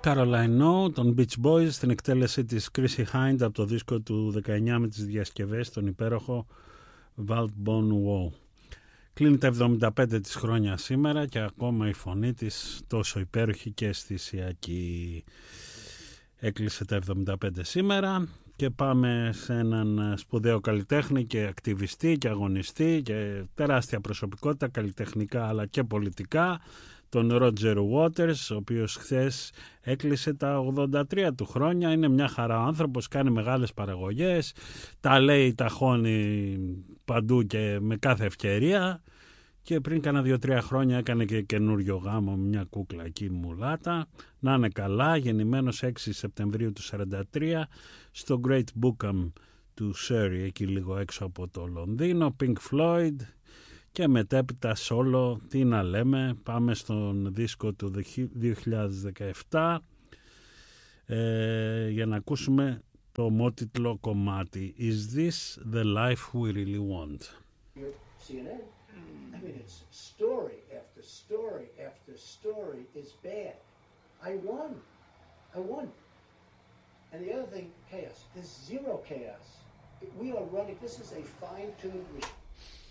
Caroline No, των Beach Boys, στην εκτέλεση της Chrissy Hind από το δίσκο του 19 με τις διασκευές, τον υπέροχο Walt Bon Wow. Κλείνει τα 75 της χρόνια σήμερα και ακόμα η φωνή της τόσο υπέροχη και αισθησιακή. Έκλεισε τα 75 σήμερα και πάμε σε έναν σπουδαίο καλλιτέχνη και ακτιβιστή και αγωνιστή και τεράστια προσωπικότητα καλλιτεχνικά αλλά και πολιτικά, τον Roger Waters, ο οποίος χθες έκλεισε τα 83 του χρόνια. Είναι μια χαρά ο άνθρωπος, κάνει μεγάλες παραγωγές, τα λέει, τα χώνει παντού και με κάθε ευκαιρία, και πριν κάνα 2-3 χρόνια έκανε και καινούριο γάμο με μια κούκλα εκεί μουλάτα. Να είναι καλά, γεννημένος 6 Σεπτεμβρίου του 43 στο Great Bookham του Surrey, εκεί λίγο έξω από το Λονδίνο. Pink Floyd. Και μετέπειτα solo, τι να λέμε, πάμε στον δίσκο του 2017 για να ακούσουμε το ομότιτλο κομμάτι Is this the life we really want? CNN, I mean, it's story after story after story is bad. I won. And the other thing, chaos. There's zero chaos. We are running, this is a fine-tuned machine.